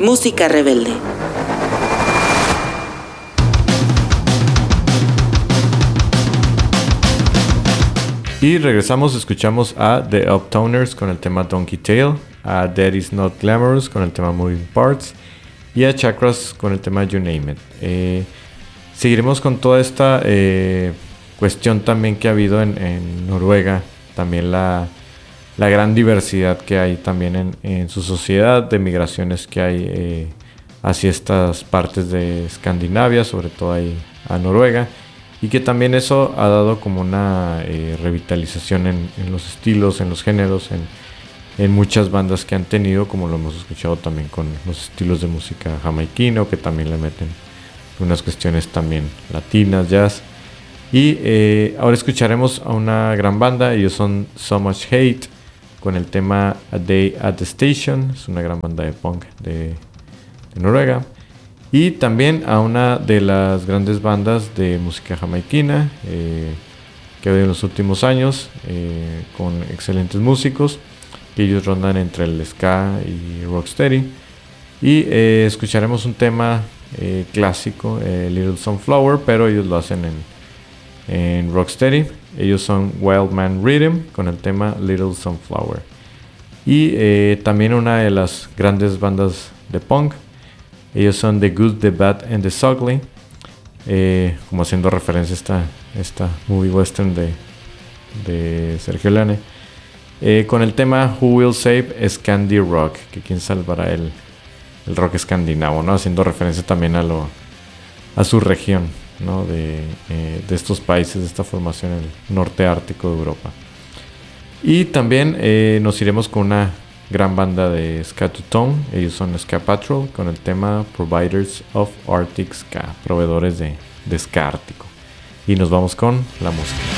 Música rebelde. Y regresamos, escuchamos a The Uptoners con el tema Donkey Tale, a That Is Not Glamorous con el tema Moving Parts y a Chakras con el tema You Name It. Seguiremos con toda esta cuestión también que ha habido en Noruega, también la gran diversidad que hay también en su sociedad, de migraciones que hay hacia estas partes de Escandinavia, sobre todo ahí a Noruega. Y que también eso ha dado como una revitalización en los estilos, en los géneros, en muchas bandas que han tenido, como lo hemos escuchado también con los estilos de música jamaiquino, que también le meten unas cuestiones también latinas, jazz. Y ahora escucharemos a una gran banda, ellos son So Much Hate, con el tema A Day at the Station, es una gran banda de punk de Noruega. Y también a una de las grandes bandas de música jamaiquina que ha habido en los últimos años, con excelentes músicos, que ellos rondan entre el ska y rocksteady. Y escucharemos un tema clásico, Little Sunflower, pero ellos lo hacen en rocksteady. Ellos son Wild Man Rhythm con el tema Little Sunflower. Y también una de las grandes bandas de punk. Ellos son The Good, The Bad and The Ugly, como haciendo referencia a esta movie western de Sergio Leone, con el tema Who Will Save Scandi Rock, que quién salvará el rock escandinavo, ¿no? Haciendo referencia también a su región, ¿no? de estos países, de esta formación en el norte ártico de Europa. Y también nos iremos con una gran banda de ska to tone, ellos son Ska Patrol con el tema Providers of Arctic Ska, proveedores de ska ártico. Y nos vamos con la música.